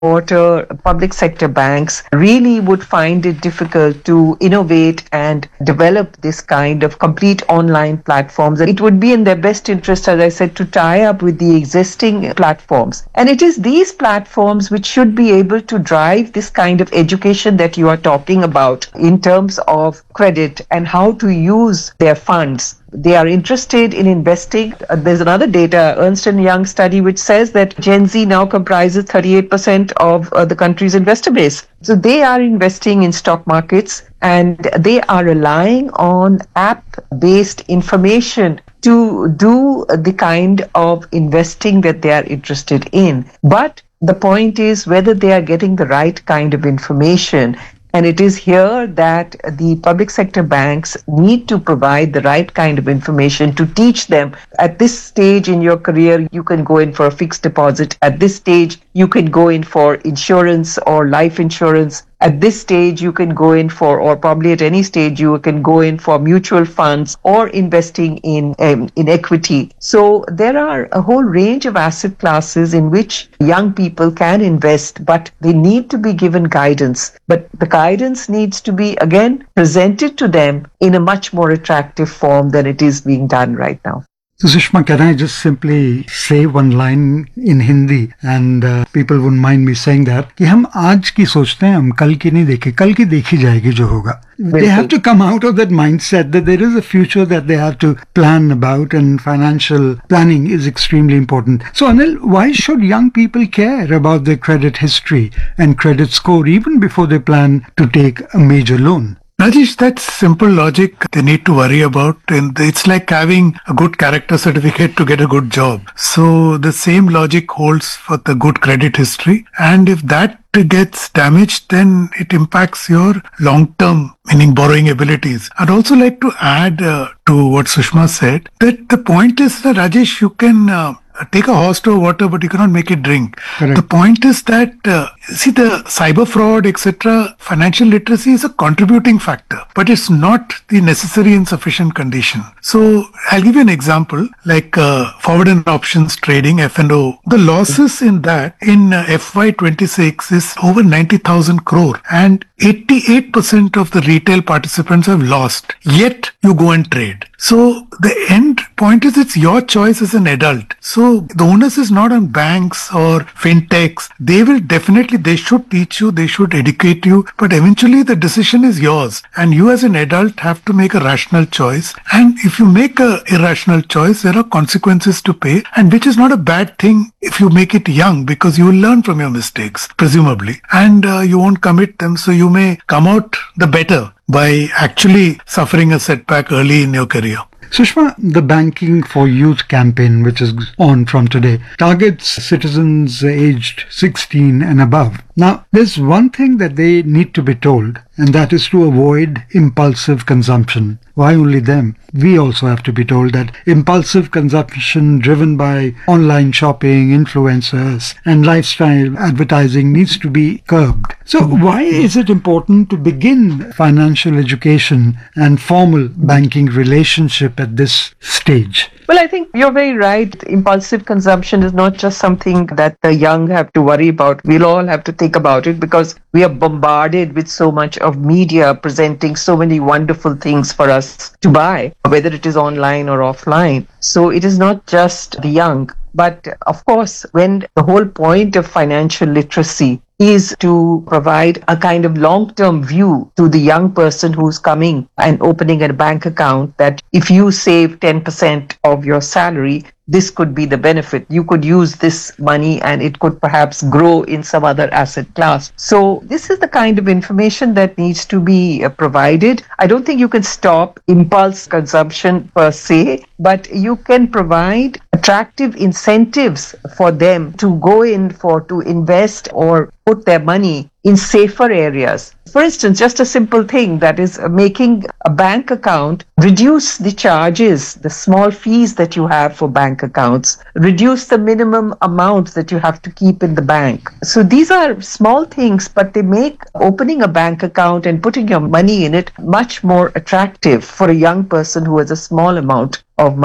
public sector banks really would find it difficult to innovate and develop this kind of complete online platforms. It would be in their best interest, as I said, to tie up with the existing platforms. And it is these platforms which should be able to drive this kind of education that you are talking about in terms of credit and how to use their funds. They are interested in investing. There's another data, Ernst & Young study, which says that Gen Z now comprises 38% of the country's investor base. So they are investing in stock markets and they are relying on app-based information to do the kind of investing that they are interested in. But the point is whether they are getting the right kind of information. And it is here that the public sector banks need to provide the right kind of information to teach them. At this stage in your career, you can go in for a fixed deposit. At this stage, you can go in for insurance or life insurance. At this stage, you can go in for, or probably at any stage, you can go in for mutual funds or investing in equity. So there are a whole range of asset classes in which young people can invest, but they need to be given guidance. But the guidance needs to be, again, presented to them in a much more attractive form than it is being done right now. So Sushma, can I just simply say one line in Hindi and people wouldn't mind me saying that कि हम आज की सोचते हैं हम कल की नहीं देखे कल की देखी जाएगी जो होगा. They have to come out of that mindset that there is a future that they have to plan about, and financial planning is extremely important. So Anil, why should young people care about their credit history and credit score even before they plan to take a major loan? Rajesh, that's simple logic they need to worry about, and it's like having a good character certificate to get a good job. So the same logic holds for the good credit history, and if that gets damaged, then it impacts your long-term, meaning borrowing abilities. I'd also like to add to what Sushma said, that the point is that, Rajesh, you can take a horse to water, but you cannot make it drink. Correct. The point is that, see, the cyber fraud, etc., financial literacy is a contributing factor, but it's not the necessary and sufficient condition. So I'll give you an example, like forward and options trading, F&O. The losses in that in FY26 is over 90,000 crore, and 88% of the retail participants have lost. Yet you go and trade. So the end point is it's your choice as an adult. So the onus is not on banks or fintechs. They should teach you, they should educate you, but eventually the decision is yours. And you as an adult have to make a rational choice. And if you make a irrational choice, there are consequences to pay, and which is not a bad thing if you make it young, because you will learn from your mistakes, presumably, and you won't commit them. So you may come out the better by actually suffering a setback early in your career. Sushma, the Banking for Youth campaign, which is on from today, targets citizens aged 16 and above. Now, there's one thing that they need to be told, and that is to avoid impulsive consumption. Why only them? We also have to be told that impulsive consumption driven by online shopping, influencers, and lifestyle advertising needs to be curbed. So why is it important to begin financial education and formal banking relationship at this stage? Well, I think you're very right. Impulsive consumption is not just something that the young have to worry about. We'll all have to think about it because we are bombarded with so much of media presenting so many wonderful things for us to buy, whether it is online or offline. So it is not just the young. But of course, when the whole point of financial literacy is to provide a kind of long-term view to the young person who's coming and opening a bank account, that if you save 10% of your salary, this could be the benefit. You could use this money and it could perhaps grow in some other asset class. So this is the kind of information that needs to be provided. I don't think you can stop impulse consumption per se, but you can provide attractive incentives for them to go in to invest or put their money in safer areas. For instance, just a simple thing, that is making a bank account, reduce the charges, the small fees that you have for bank accounts, reduce the minimum amount that you have to keep in the bank. So these are small things, but they make opening a bank account and putting your money in it much more attractive for a young person who has a small amount of money.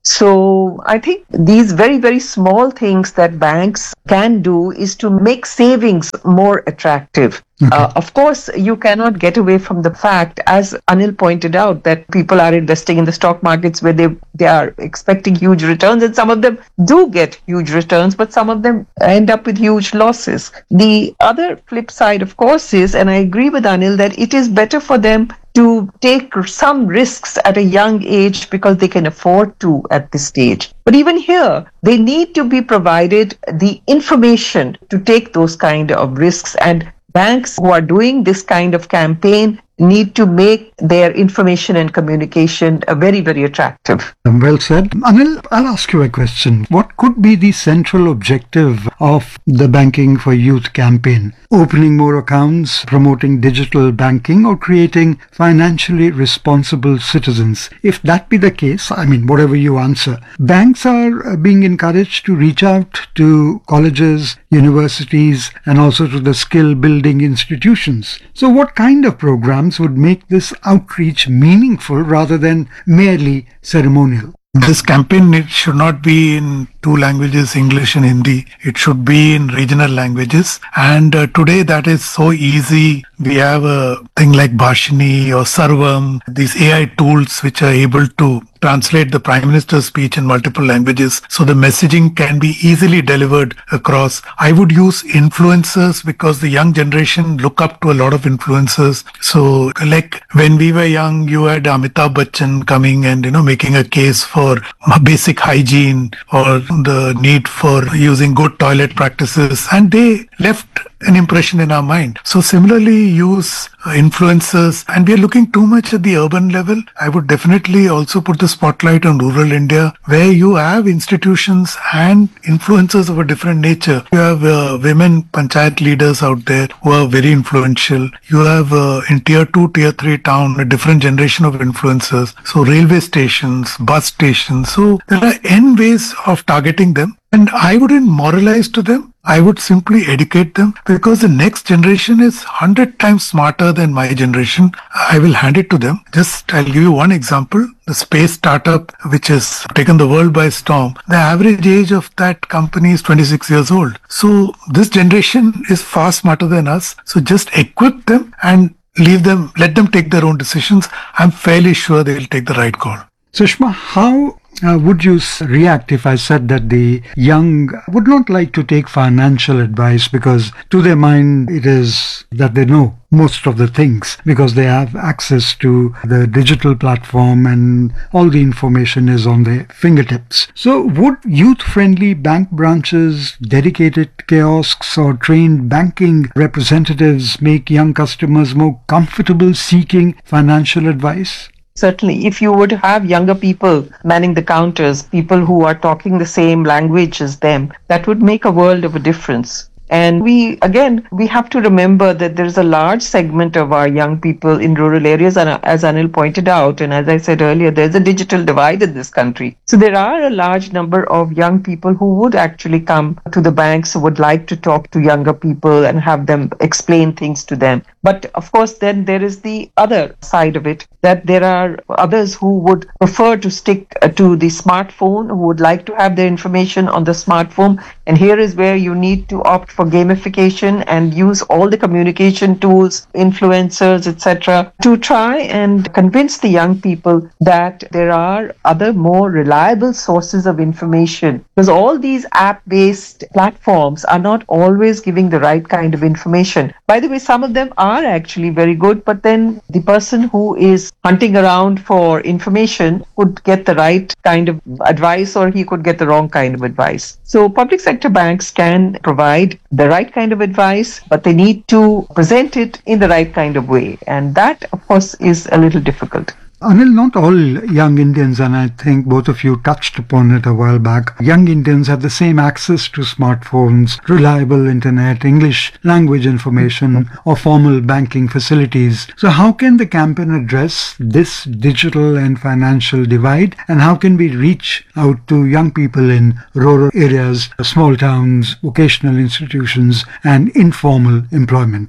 So I think these very, very small things that banks can do is to make savings more attractive. Okay. Of course, you cannot get away from the fact, as Anil pointed out, that people are investing in the stock markets where they are expecting huge returns, and some of them do get huge returns, but some of them end up with huge losses. The other flip side, of course, is, and I agree with Anil, that it is better for them to take some risks at a young age because they can afford to at this stage. But even here, they need to be provided the information to take those kind of risks, and banks who are doing this kind of campaign need to make their information and communication very, very attractive. Well said. Anil, I'll ask you a question. What could be the central objective of the Banking for Youth campaign? Opening more accounts, promoting digital banking, or creating financially responsible citizens? If that be the case, whatever you answer, banks are being encouraged to reach out to colleges, universities, and also to the skill building institutions. So what kind of programs would make this outreach meaningful rather than merely ceremonial? This campaign, it should not be in two languages, English and Hindi. It should be in regional languages. And today that is so easy. We have a thing like Bhashini or Sarvam, these AI tools which are able to translate the Prime Minister's speech in multiple languages. So the messaging can be easily delivered across. I would use influencers because the young generation look up to a lot of influencers. So like when we were young, you had Amitabh Bachchan coming and, making a case for basic hygiene or the need for using good toilet practices, and they left an impression in our mind. So similarly, use influencers, and we are looking too much at the urban level. I would definitely also put the spotlight on rural India, where you have institutions and influencers of a different nature. You have women panchayat leaders out there who are very influential. You have in tier 2, tier 3 town, a different generation of influencers. So railway stations, bus stations. So there are N ways of targeting them. And I wouldn't moralize to them. I would simply educate them, because the next generation is 100 times smarter than my generation. I will hand it to them. I'll give you one example. The space startup, which has taken the world by storm, the average age of that company is 26 years old. So this generation is far smarter than us. So just equip them and let them take their own decisions. I'm fairly sure they will take the right call. Sushma, how would you react if I said that the young would not like to take financial advice because to their mind it is that they know most of the things because they have access to the digital platform and all the information is on their fingertips? So would youth-friendly bank branches, dedicated kiosks or trained banking representatives make young customers more comfortable seeking financial advice? Certainly, if you would have younger people manning the counters, people who are talking the same language as them, that would make a world of a difference. And we have to remember that there's a large segment of our young people in rural areas, and as Anil pointed out, and as I said earlier, there's a digital divide in this country. So there are a large number of young people who would actually come to the banks, who would like to talk to younger people and have them explain things to them. But of course, then there is the other side of it, that there are others who would prefer to stick to the smartphone, who would like to have their information on the smartphone. And here is where you need to opt for gamification and use all the communication tools, influencers, etc., to try and convince the young people that there are other more reliable sources of information. Because all these app-based platforms are not always giving the right kind of information. By the way, some of them are actually very good, but then the person who is hunting around for information could get the right kind of advice or he could get the wrong kind of advice. So public sector banks can provide the right kind of advice, but they need to present it in the right kind of way. And that, of course, is a little difficult. Anil, not all young Indians, and I think both of you touched upon it a while back, young Indians have the same access to smartphones, reliable internet, English language information, or formal banking facilities. So how can the campaign address this digital and financial divide, and how can we reach out to young people in rural areas, small towns, vocational institutions, and informal employment?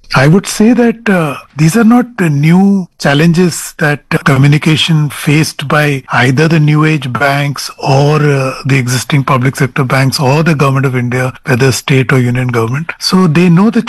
I would say that these are not new challenges that communication faced by either the new age banks or the existing public sector banks or the government of India, whether state or union government. So they know the